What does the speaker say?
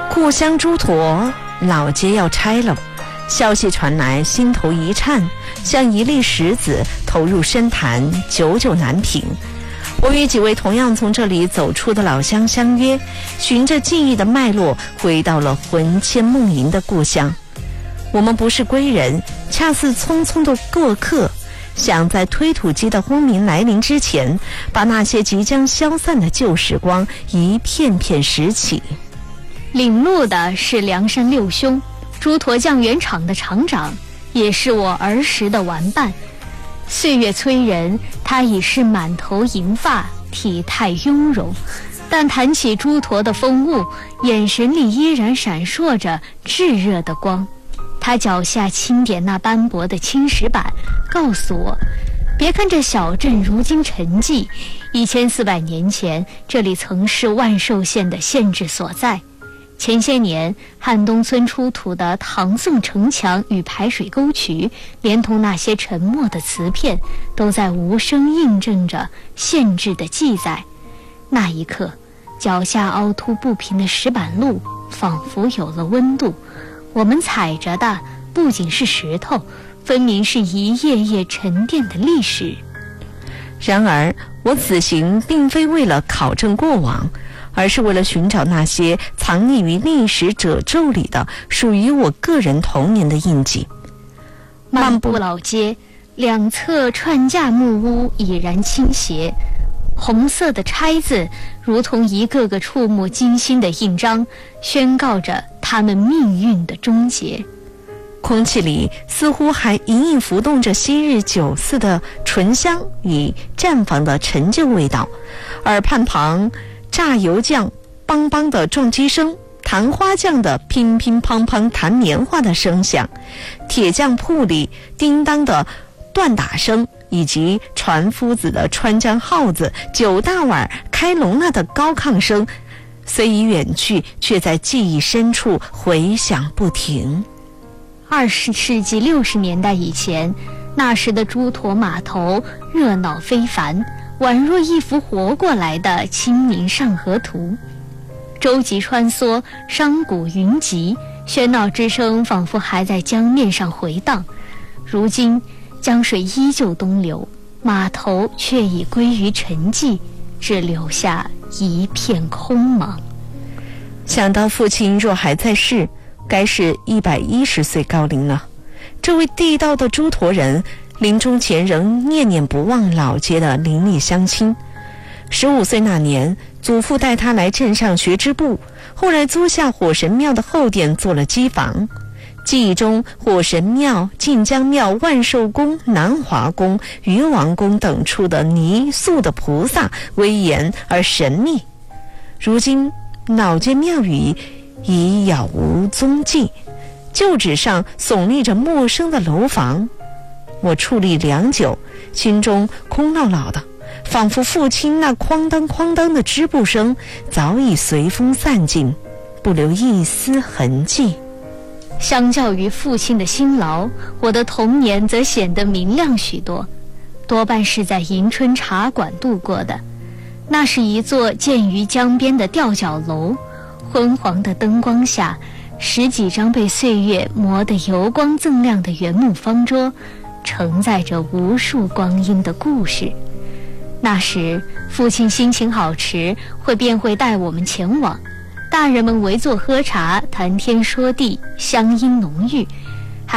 故乡猪驼，老街要拆了。消息传来，心头一颤，像一粒石子投入深潭，久久难平。我与几位同样从这里走出的老乡相约，循着记忆的脉络，回到了魂牵梦萦的故乡。我们不是归人，恰似匆匆的过客，想在推土机的轰鸣来临之前，把那些即将消散的旧时光一片片拾起。 领路的是梁山六兄，猪驼酱园厂的厂长，也是我儿时的玩伴。岁月催人，他已是满头银发，体态雍容，但谈起猪驼的风物，眼神里依然闪烁着炙热的光。他脚下轻点那斑驳的青石板，告诉我，别看这小镇如今沉寂，1400年前这里曾是万寿县的县治所在。前些年汉东村出土的唐宋城墙与排水沟渠，连同那些沉默的瓷片，都在无声印证着县志的记载。那一刻，脚下凹凸不平的石板路仿佛有了温度，我们踩着的不仅是石头，分明是一页页沉淀的历史。 然而我此行并非为了考证过往，而是为了寻找那些藏匿于历史褶皱里的属于我个人童年的印记。 漫步老街，两侧串架木屋已然倾斜，红色的钗字如同一个个触目惊心的印章，宣告着他们命运的终结。 空气里似乎还隐隐浮动着昔日酒肆的醇香与绽放的陈旧味道，耳畔旁榨油匠梆梆的撞击声，弹花匠的乒乒乓乓弹棉花的声响，铁匠铺里叮当的锻打声，以及船夫子的穿江号子、酒大碗开笼了的高亢声，虽已远去，却在记忆深处回响不停。 20世纪60年代以前，那时的猪驼码头热闹非凡，宛若一幅活过来的《清明上河图》。舟楫穿梭，商贾云集，喧闹之声仿佛还在江面上回荡。如今江水依旧东流，码头却已归于沉寂，只留下一片空茫。 想到父亲若还在世，该是110岁高龄了。这位地道的猪驼人临终前仍念念不忘老街的邻里乡亲。15岁那年，祖父带他来镇上学织布，后来租下火神庙的后殿做了机房。记忆中，火神庙、晋江庙、万寿宫、南华宫、鱼王宫等处的泥塑的菩萨威严而神秘。如今老街庙宇已杳无踪迹，旧址上耸立着陌生的楼房。我矗立良久，心中空落落的，仿佛父亲那哐当哐当的织布声早已随风散尽，不留一丝痕迹。 相较于父亲的辛劳，我的童年则显得明亮许多，多半是在迎春茶馆度过的。那是一座建于江边的吊脚楼，昏黄的灯光下，10几张被岁月磨得油光锃亮的原木方桌，承载着无数光阴的故事。那时父亲心情好时，便会带我们前往，大人们围坐喝茶，谈天说地，乡音浓郁。